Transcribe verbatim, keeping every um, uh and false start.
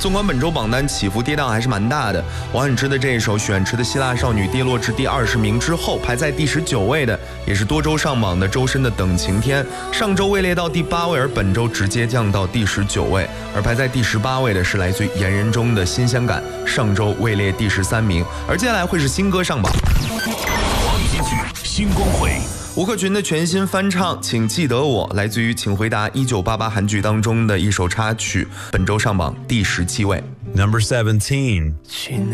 纵观本周榜单，起伏跌宕还是蛮大的。王菀之的这一首许愿池的希腊少女跌落至第二十名之后，排在第十九位的也是多周上榜的周深的等晴天，上周位列到第八位，而本周直接降到第十九位。而排在第十八位的是来自于言人中的新香感，上周位列第十三名。而接下来会是新歌上榜。 华语金曲新光会。 吴克群的全新翻唱《请记得我》来自于《请回答一九八八》韩剧当中的一首插曲，本周上榜第十七位。 Number seventeen.